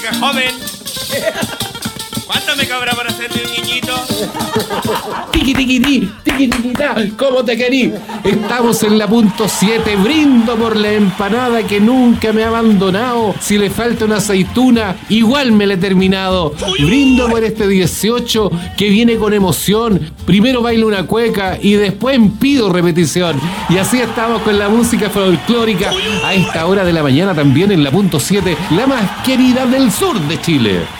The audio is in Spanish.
que joven. ¿Cuánto me cobra por hacerme un niñito? Tiki tiki ti, tiki tiki ta, ¿cómo te querí? Estamos en la punto 7, brindo por la empanada que nunca me ha abandonado. Si le falta una aceituna, igual me la he terminado. Brindo por este 18 que viene con emoción. Primero bailo una cueca y después pido repetición. Y así estamos con la música folclórica a esta hora de la mañana también en la punto 7, la más querida del sur de Chile.